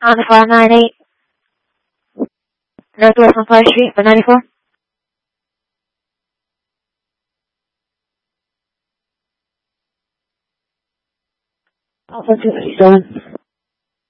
On the 498, Northwest on 5th Street, for 94. Also 257.